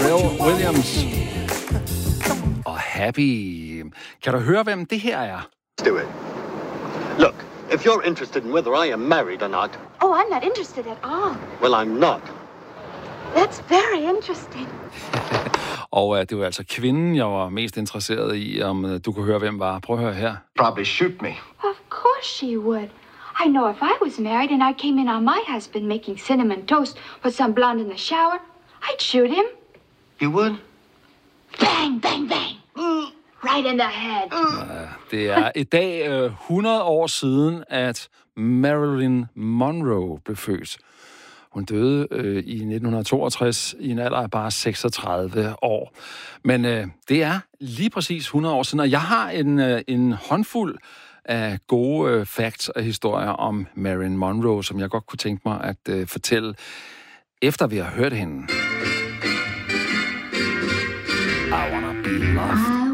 Pharrell Williams og Happy. Kan du høre, hvem det her er? Do it. Look, if you're interested in whether I am married or not... Oh, I'm not interested at all. Well, I'm not. That's very interesting. Og det var altså kvinden, jeg var mest interesseret i, om du kunne høre, hvem var. Prøv at høre her. Probably shoot me. Of course she would. I know if I was married and I came in on my husband making cinnamon toast with some blonde in the shower, I'd shoot him. You would? Bang, bang, bang. Right in the head. Det er i dag 100 år siden, at Marilyn Monroe blev født. Hun døde i 1962 i en alder af bare 36 år. Men det er lige præcis 100 år siden, og jeg har en håndfuld af gode facts og historier om Marilyn Monroe, som jeg godt kunne tænke mig at fortælle, efter vi har hørt hende. I wanna be loved.